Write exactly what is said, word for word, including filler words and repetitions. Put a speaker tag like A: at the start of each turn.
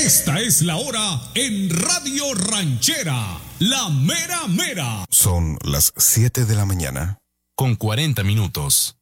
A: Esta es la hora en Radio Ranchera, la mera mera.
B: Son las siete de la mañana.
C: Con cuarenta minutos.